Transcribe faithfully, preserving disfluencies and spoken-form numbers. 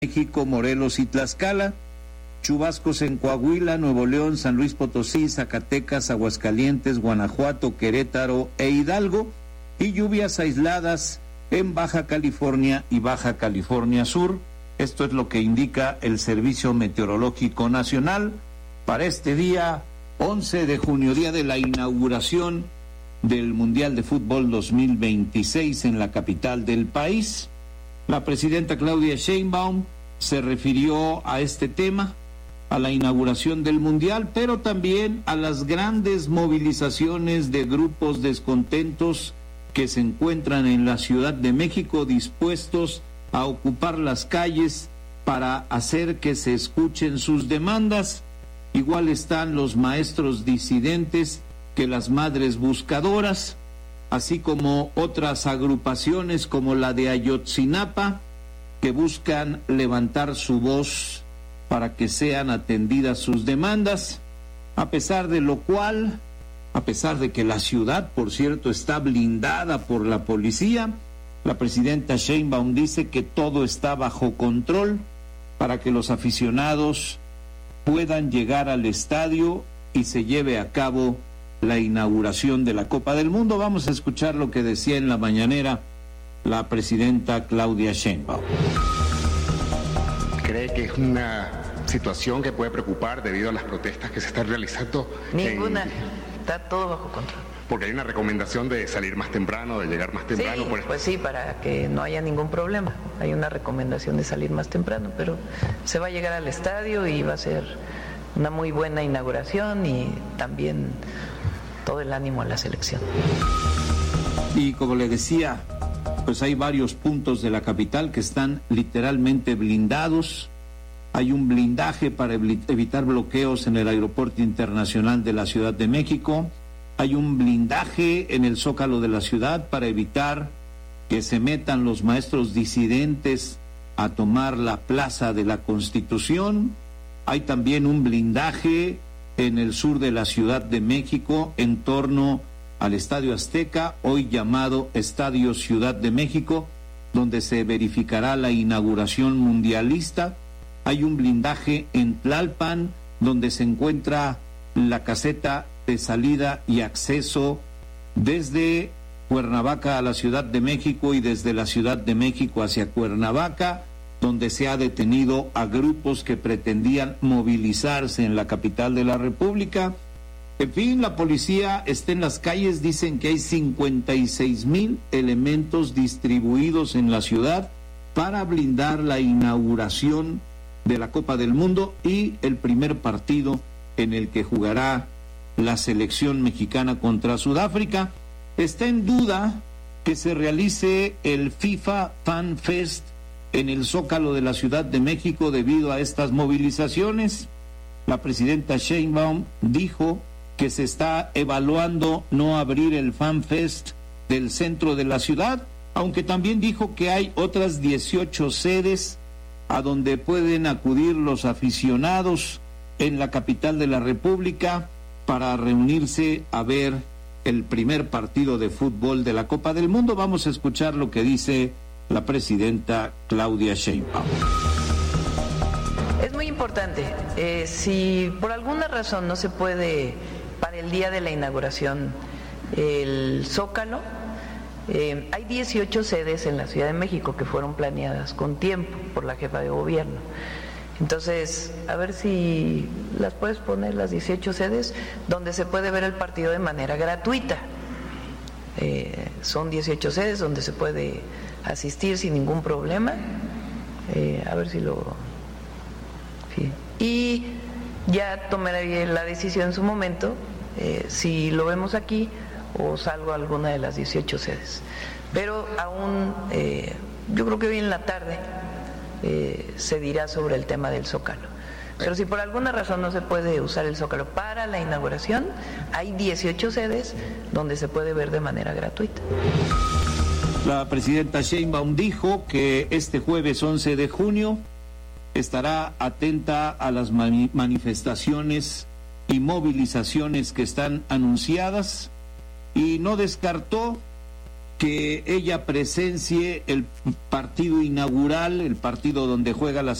México, Morelos y Tlaxcala, chubascos en Coahuila, Nuevo León, San Luis Potosí, Zacatecas, Aguascalientes, Guanajuato, Querétaro e Hidalgo, y lluvias aisladas en Baja California y Baja California Sur. Esto es lo que indica el Servicio Meteorológico Nacional para este día once de junio, día de la inauguración del Mundial de Fútbol dos mil veintiséis en la capital del país. La presidenta Claudia Sheinbaum se refirió a este tema, a la inauguración del Mundial, pero también a las grandes movilizaciones de grupos descontentos que se encuentran en la Ciudad de México dispuestos a ocupar las calles para hacer que se escuchen sus demandas. Igual están los maestros disidentes que las madres buscadoras, así como otras agrupaciones como la de Ayotzinapa, que buscan levantar su voz para que sean atendidas sus demandas, a pesar de lo cual, a pesar de que la ciudad, por cierto, está blindada por la policía, la presidenta Sheinbaum dice que todo está bajo control para que los aficionados puedan llegar al estadio y se lleve a cabo la inauguración de la Copa del Mundo. Vamos a escuchar lo que decía en la mañanera la presidenta Claudia Sheinbaum. ¿Cree que es una situación que puede preocupar debido a las protestas que se están realizando? Ninguna, en... está todo bajo control. Porque hay una recomendación de salir más temprano, de llegar más temprano. Sí, por... pues sí, para que no haya ningún problema. Hay una recomendación de salir más temprano, pero se va a llegar al estadio y va a ser una muy buena inauguración y también todo el ánimo a la selección. Y como le decía, pues hay varios puntos de la capital que están literalmente blindados. Hay un blindaje para evitar bloqueos en el Aeropuerto Internacional de la Ciudad de México. Hay un blindaje en el Zócalo de la ciudad para evitar que se metan los maestros disidentes a tomar la Plaza de la Constitución. Hay también un blindaje en el sur de la Ciudad de México en torno al Estadio Azteca, hoy llamado Estadio Ciudad de México, donde se verificará la inauguración mundialista. Hay un blindaje en Tlalpan, donde se encuentra la caseta de salida y acceso desde Cuernavaca a la Ciudad de México y desde la Ciudad de México hacia Cuernavaca, donde se ha detenido a grupos que pretendían movilizarse en la capital de la República. En fin, la policía está en las calles, dicen que hay cincuenta y seis mil elementos distribuidos en la ciudad para blindar la inauguración de la Copa del Mundo y el primer partido en el que jugará la selección mexicana contra Sudáfrica. Está en duda que se realice el FIFA Fan Fest en el Zócalo de la Ciudad de México debido a estas movilizaciones. La presidenta Sheinbaum dijo que se está evaluando no abrir el Fan Fest del centro de la ciudad, aunque también dijo que hay otras dieciocho sedes a donde pueden acudir los aficionados en la capital de la República para reunirse a ver el primer partido de fútbol de la Copa del Mundo. Vamos a escuchar lo que dice la presidenta Claudia Sheinbaum. Es muy importante. Eh, si por alguna razón no se puede para el día de la inauguración el Zócalo, eh, hay dieciocho sedes en la Ciudad de México que fueron planeadas con tiempo por la jefa de gobierno. Entonces, a ver si las puedes poner, las dieciocho sedes, donde se puede ver el partido de manera gratuita. Eh, son dieciocho sedes donde se puede asistir sin ningún problema. Eh, a ver si lo... Sí. Y ya tomaré la decisión en su momento, eh, si lo vemos aquí o salgo a alguna de las dieciocho sedes. Pero aún, eh, yo creo que hoy en la tarde eh, se dirá sobre el tema del Zócalo. Pero si por alguna razón no se puede usar el Zócalo para la inauguración, hay dieciocho sedes donde se puede ver de manera gratuita. La presidenta Sheinbaum dijo que este jueves once de junio estará atenta a las mani- manifestaciones y movilizaciones que están anunciadas y no descartó que ella presencie el partido inaugural, el partido donde juega la